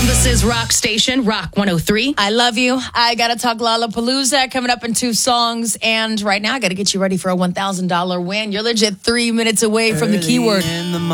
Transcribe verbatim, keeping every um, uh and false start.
Columbus's rock station, Rock one oh three. I love you. I got to talk Lollapalooza coming up in two songs. And right now, I got to get you ready for a one thousand dollars win. You're legit three minutes away from the keyword.